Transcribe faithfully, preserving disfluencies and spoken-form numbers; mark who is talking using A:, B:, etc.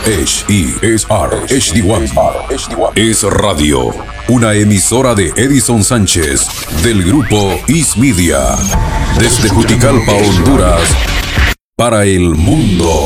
A: H E S R H D uno. Es Radio, una emisora de Edison Sánchez del grupo Is Media. Desde Juticalpa, Honduras, para el mundo.